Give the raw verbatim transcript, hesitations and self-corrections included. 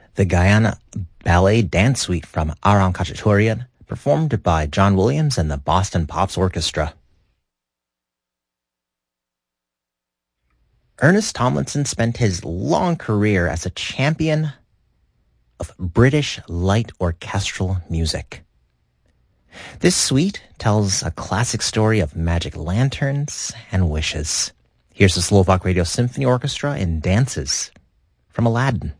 the Guyana Ballet Dance Suite from Aram Khachaturian, performed by John Williams and the Boston Pops Orchestra. Ernest Tomlinson spent his long career as a champion of British light orchestral music. This suite tells a classic story of magic lanterns and wishes. Here's the Slovak Radio Symphony Orchestra in Dances from Aladdin.